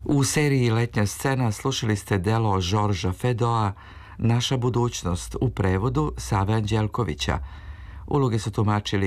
U seriji Letnja scena slušali ste delo Žorža Fedoa Naša budućnost u prevodu Save Anđelkovića. Uloge su tumačili